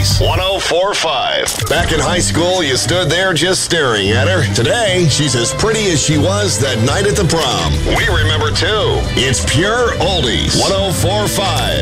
Oldies 104.5. Back in high school, you stood there just staring at her. Today, she's as pretty as she was that night at the prom. We remember too. It's Pure Oldies 104.5.